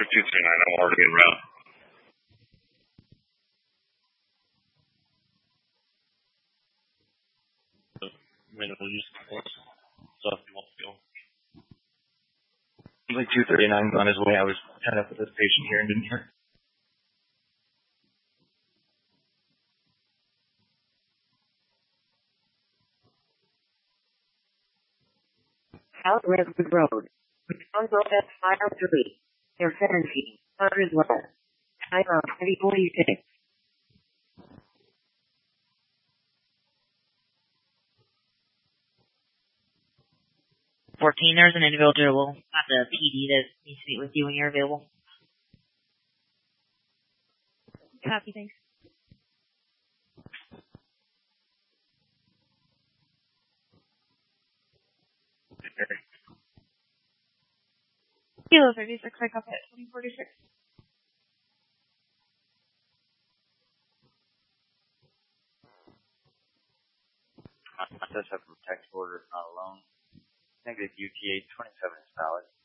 239, I'm already en route. Minimal use of force. So if you want to go. Like 239's on his way. I was tied up with this patient here and didn't hear. South Redwood Road. Control at 503. Air 17. 100 level. Time out 2046. 14, there's an individual at the PD that needs to meet with you when you're available. Copy, thanks. Kilo 36, I copy at 2046. Does have a text order, not alone. Negative UTA 27 is valid.